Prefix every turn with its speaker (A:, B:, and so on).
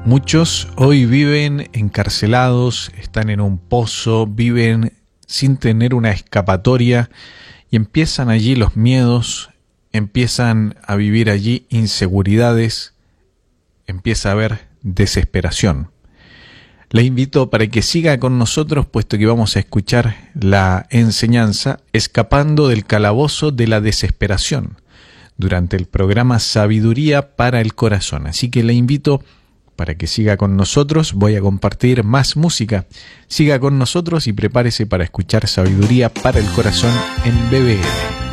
A: Muchos hoy viven encarcelados, están en un pozo, viven sin tener una escapatoria y empiezan allí los miedos, empiezan a vivir allí inseguridades, empieza a haber desesperación. Le invito para que siga con nosotros, puesto que vamos a escuchar la enseñanza Escapando del calabozo de la desesperación durante el programa Sabiduría para el Corazón. Así que le invito para que siga con nosotros. Voy a compartir más música. Siga con nosotros y prepárese para escuchar Sabiduría para el Corazón en BBM.